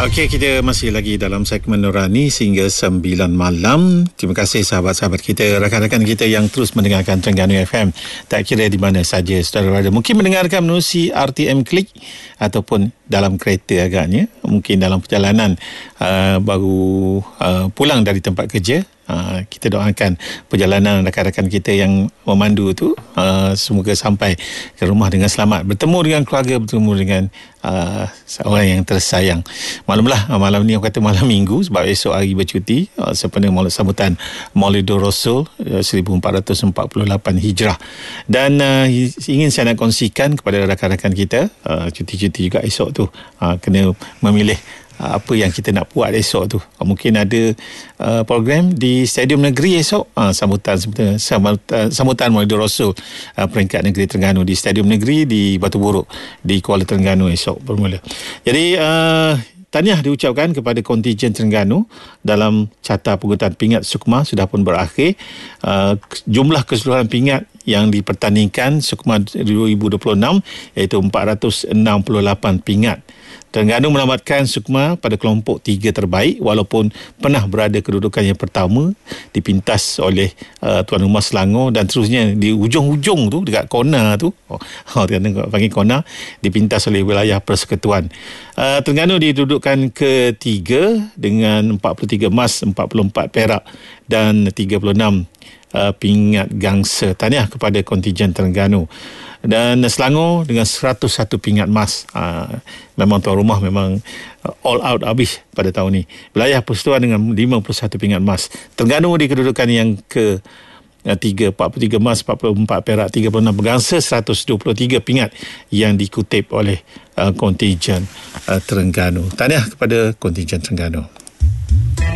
Okey, kita masih lagi dalam segmen Nurani sehingga 9 malam. Terima kasih sahabat-sahabat kita, rakan-rakan kita yang terus mendengarkan Terengganu FM. Tak kira di mana saja saudara berada. Mungkin mendengarkan menerusi RTM Klik ataupun dalam kereta agaknya. Mungkin dalam perjalanan baru pulang dari tempat kerja. Kita doakan perjalanan rakan-rakan kita yang memandu tu semoga sampai ke rumah dengan selamat, bertemu dengan keluarga, bertemu dengan orang yang tersayang. Maklumlah malam ni aku kata malam minggu sebab esok hari bercuti sempena sambutan Maulidur Rasul 1448 Hijrah. Dan ingin saya nak kongsikan kepada rakan-rakan kita cuti-cuti juga esok tu, kena memilih apa yang kita nak buat esok tu. Mungkin ada program di Stadium Negeri esok, sambutan Maulidur Rasul peringkat negeri Terengganu di Stadium Negeri di Batu Buruk di Kuala Terengganu esok bermula. Jadi tahniah diucapkan kepada kontijen Terengganu dalam carta pengurutan pingat SUKMA sudah pun berakhir. Jumlah keseluruhan pingat yang dipertandingkan SUKMA 2026 iaitu 468 pingat. Terengganu menamatkan SUKMA pada kelompok 3 terbaik walaupun pernah berada kedudukan yang pertama dipintas oleh tuan rumah Selangor, dan terusnya di ujung-ujung tu dekat corner tu, panggil corner, dipintas oleh wilayah Persekutuan. Terengganu didudukan ketiga dengan 43 emas, 44 perak dan 36 pingat gangsa. Tahniah kepada kontijen Terengganu. Dan Selangor dengan 101 pingat emas. Memang tuan rumah memang all out habis pada tahun ni. Wilayah Persekutuan dengan 51 pingat emas. Terengganu di kedudukan yang ke 43 emas, 44 perak, 36 bergangsa, 123 pingat yang dikutip oleh kontijen Terengganu. Tahniah kepada kontijen Terengganu.